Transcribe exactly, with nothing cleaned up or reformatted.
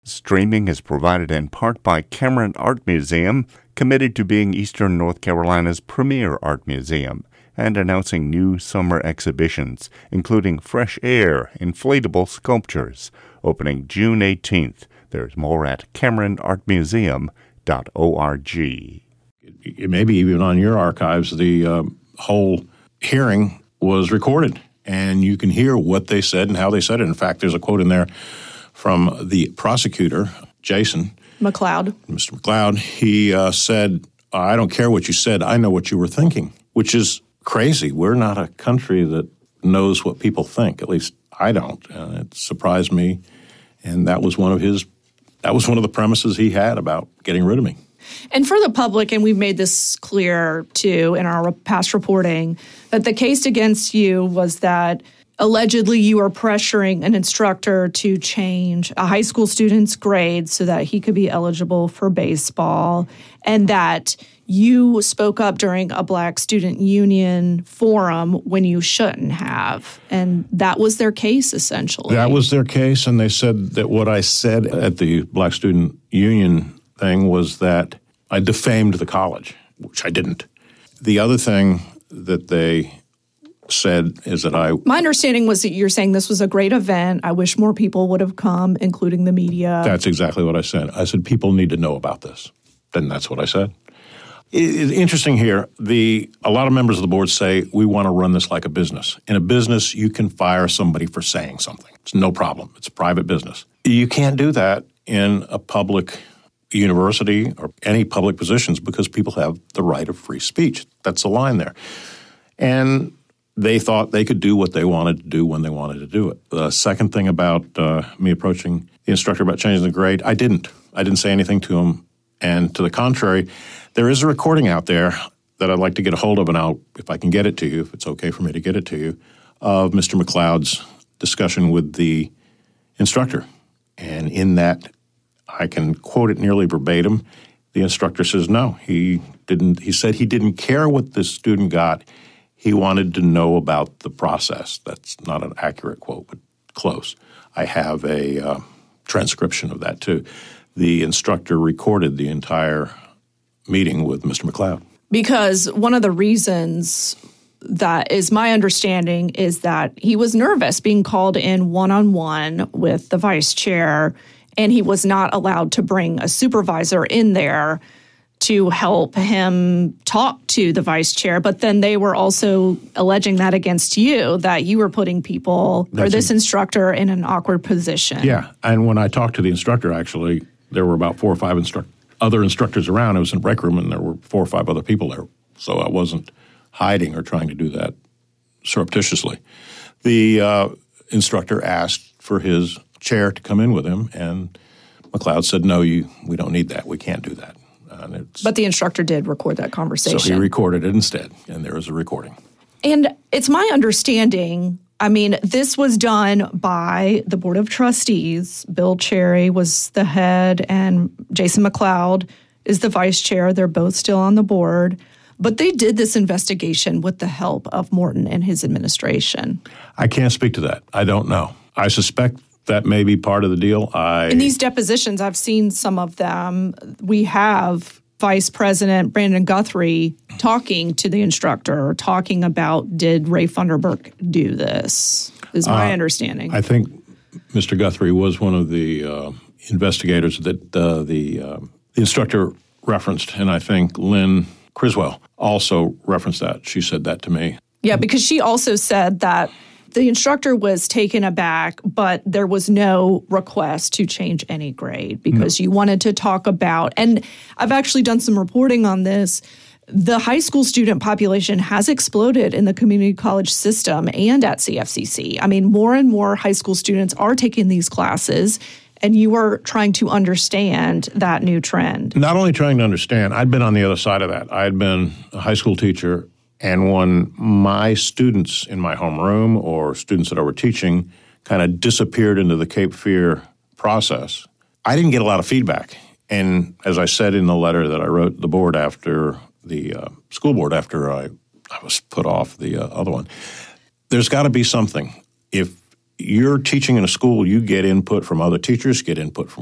Streaming is provided in part by Cameron Art Museum, committed to being Eastern North Carolina's premier art museum, and announcing new summer exhibitions, including Fresh Air Inflatable Sculptures, opening June eighteenth. There's more at cameron art museum dot org. Maybe even on your archives, the uh, whole hearing was recorded, and you can hear what they said and how they said it. In fact, there's a quote in there from the prosecutor, Jason McLeod. Mister McLeod. He uh, said, I don't care what you said, I know what you were thinking, which is crazy. We're not a country that knows what people think. At least I don't. Uh, it surprised me, and that was one of his, that was one of the premises he had about getting rid of me. And for the public, and we've made this clear too in our past reporting, that the case against you was that allegedly you were pressuring an instructor to change a high school student's grade so that he could be eligible for baseball, and that you spoke up during a Black Student Union forum when you shouldn't have. And that was their case, essentially. That was their case, and they said that what I said at the Black Student Union thing was that I defamed the college, which I didn't. The other thing that they said is that I... My understanding was that you're saying this was a great event. I wish more people would have come, including the media. That's exactly what I said. I said, people need to know about this. And that's what I said. It's interesting here. The a lot of members of the board say, we want to run this like a business. In a business, you can fire somebody for saying something. It's no problem. It's a private business. You can't do that in a public university or any public positions because people have the right of free speech. That's the line there. And they thought they could do what they wanted to do when they wanted to do it. The second thing about uh, me approaching the instructor about changing the grade, I didn't. I didn't say anything to him. And to the contrary, there is a recording out there that I'd like to get a hold of, and I'll, if I can get it to you, if it's okay for me to get it to you, of Mister McLeod's discussion with the instructor. And in that, I can quote it nearly verbatim. The instructor says, no, he didn't. He said he didn't care what the student got. He wanted to know about the process. That's not an accurate quote, but close. I have a uh, transcription of that, too. The instructor recorded the entire meeting with Mister McLeod. Because one of the reasons that is my understanding is that he was nervous being called in one-on-one with the vice chair, and he was not allowed to bring a supervisor in there to help him talk to the vice chair. But then they were also alleging that against you, that you were putting people, That's or this a, instructor, in an awkward position. Yeah, and when I talked to the instructor, actually, there were about four or five instru- other instructors around. It was in a rec room, and there were four or five other people there. So I wasn't hiding or trying to do that surreptitiously. The uh, instructor asked for his chair to come in with him, and McLeod said, no, you, we don't need that. We can't do that. And it's, but the instructor did record that conversation. So he recorded it instead, and there was a recording. And it's my understanding, I mean, this was done by the Board of Trustees. Bill Cherry was the head, and Jason McLeod is the vice chair. They're both still on the board. But they did this investigation with the help of Morton and his administration. I can't speak to that. I don't know. I suspect that may be part of the deal. I In these depositions, I've seen some of them. We have Vice President Brandon Guthrie talking to the instructor, talking about, did Ray Funderburk do this, is my uh, understanding. I think Mister Guthrie was one of the uh, investigators that uh, the, uh, the instructor referenced, and I think Lynn Criswell also referenced that. She said that to me. Yeah, because she also said that the instructor was taken aback, but there was no request to change any grade because no. you wanted to talk about, and I've actually done some reporting on this, the high school student population has exploded in the community college system and at C F C C. I mean, more and more high school students are taking these classes, and you are trying to understand that new trend. Not only trying to understand, I'd been on the other side of that. I had been a high school teacher, and when my students in my homeroom or students that I were teaching kind of disappeared into the Cape Fear process, I didn't get a lot of feedback. And as I said in the letter that I wrote the board after the uh, school board, after I, I was put off the uh, other one, there's got to be something. If you're teaching in a school, you get input from other teachers, get input from